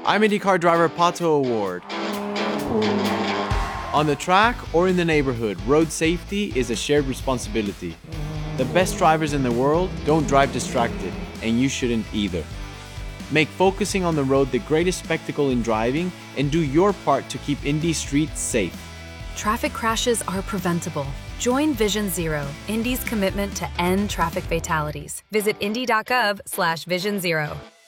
I'm IndyCar driver Pato Award. On the track or in the neighborhood, road safety is a shared responsibility. The best drivers in the world don't drive distracted, and you shouldn't either. Make focusing on the road the greatest spectacle in driving, and do your part to keep Indy streets safe. Traffic crashes are preventable. Join Vision Zero, Indy's commitment to end traffic fatalities. Visit indy.gov/Vision Zero.